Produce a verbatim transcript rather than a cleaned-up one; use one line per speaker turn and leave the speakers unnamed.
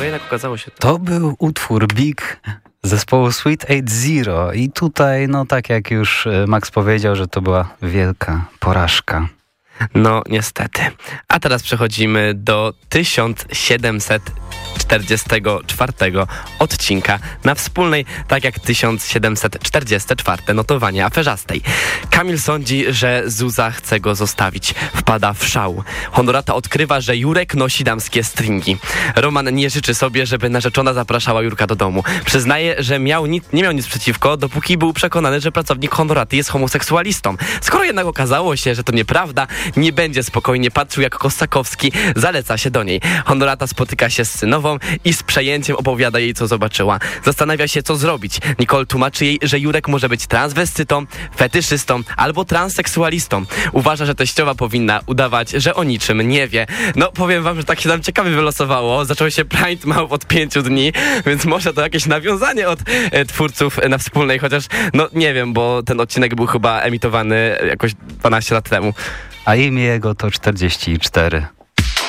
jednak okazało się...
To był utwór Big zespołu Sweet Eight Zero i tutaj, no tak jak już Max powiedział, że to była wielka porażka.
No, niestety. A teraz przechodzimy do tysiąc siedemset czterdziestego czwartego odcinka na wspólnej, tak jak tysiąc siedemset czterdzieste czwarte notowanie aferzastej. Kamil sądzi, że Zuza chce go zostawić. Wpada w szał. Honorata odkrywa, że Jurek nosi damskie stringi. Roman nie życzy sobie, żeby narzeczona zapraszała Jurka do domu. Przyznaje, że miał nic, nie miał nic przeciwko, dopóki był przekonany, że pracownik Honoraty jest homoseksualistą. Skoro jednak okazało się, że to nieprawda, nie będzie spokojnie patrzył, jak Kosakowski zaleca się do niej. Honorata spotyka się z synową i z przejęciem opowiada jej, co zobaczyła. Zastanawia się, co zrobić. Nicole tłumaczy jej, że Jurek może być transwestytą, fetyszystą albo transseksualistą. Uważa, że teściowa powinna udawać, że o niczym nie wie. No, powiem wam, że tak się nam ciekawie wylosowało. Zaczął się Pride Month od pięciu dni, więc może to jakieś nawiązanie od e, twórców na wspólnej, chociaż no nie wiem, bo ten odcinek był chyba emitowany jakoś dwanaście lat temu.
A imię jego to czterdzieści cztery.